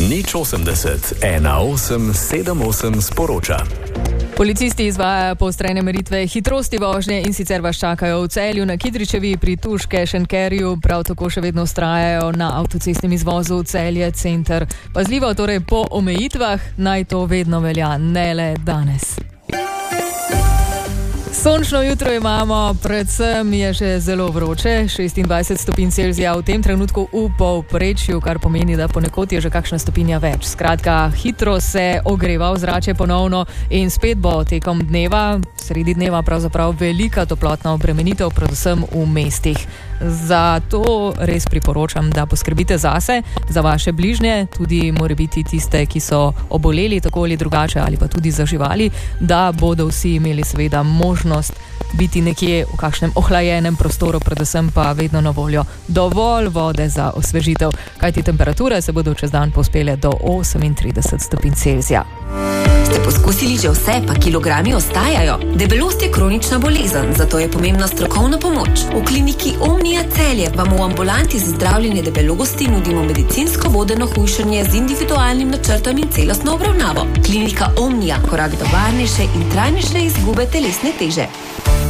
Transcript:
080 1878 sporoča. Policisti izvajajo poostrene meritve hitrosti vožnje in sicer vas čakajo v Celju, na Kidričevi, pri Tuške, Šenkerju, prav tako še vedno vztrajajo na avtocestnem izvozu Celje center. Pazljivo torej po omejitvah, naj to vedno velja, ne le danes. Sončno jutro imamo, predvsem je še zelo vroče, 26 stopinj Celzija v tem trenutku v povprečju, kar pomeni, da ponekod je že kakšna stopinja več. Skratka, hitro se ogreva ozračje ponovno in spet bo tekom dneva, sredi dneva pravzaprav velika toplotna obremenitev, predvsem v mestih. Zato res priporočam, da poskrbite zase, za vaše bližnje, tudi morebiti tiste, ki so oboleli tako ali drugače, ali pa tudi za živali, da bodo vsi imeli seveda možnost biti nekje v kakšnem ohlajenem prostoru, predvsem pa vedno na voljo dovolj vode za osvežitev, kajti temperature se bodo čez dan povzpele do 38 stopinj Celzija. Ste poskusili že vse, pa kilogrami ostajajo? Debelost je kronična bolezen, zato je pomembna strokovna pomoč. V kliniki Omnia Celje vam v ambulanti za zdravljenje debelosti nudimo medicinsko vodeno hujšanje z individualnim načrtom in celostno obravnavo. Klinika Omnia, korak do varnejše in trajnejše izgube telesne teže.